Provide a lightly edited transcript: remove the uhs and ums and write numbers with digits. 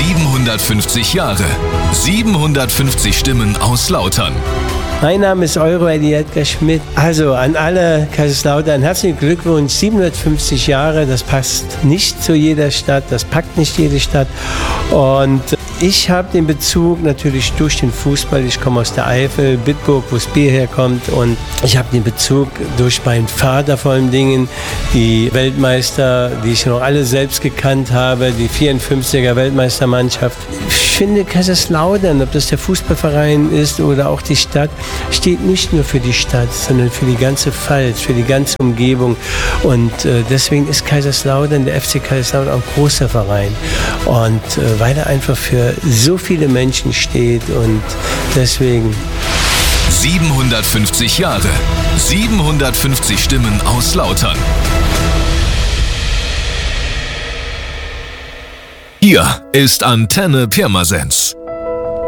750 Jahre, 750 Stimmen aus Lautern. Mein Name ist Euro-Eddie Edgar Schmidt. Also an alle Kaiserslautern, herzlichen Glückwunsch, 750 Jahre, das passt nicht zu jeder Stadt, das packt nicht jede Stadt. Und ich habe den Bezug natürlich durch den Fußball. Ich komme aus der Eifel, Bitburg, wo das Bier herkommt. Und ich habe den Bezug durch meinen Vater vor allen Dingen. Die Weltmeister, die ich noch alle selbst gekannt habe, die 54er Weltmeistermannschaft. Ich finde, Kaiserslautern, ob das der Fußballverein ist oder auch die Stadt, steht nicht nur für die Stadt, sondern für die ganze Pfalz, für die ganze Umgebung. Und deswegen ist Kaiserslautern, der FC Kaiserslautern, auch ein großer Verein. Und weil er einfach für so viele Menschen steht und deswegen 750 Jahre, 750 Stimmen aus Lautern. Hier ist Antenne Pirmasens.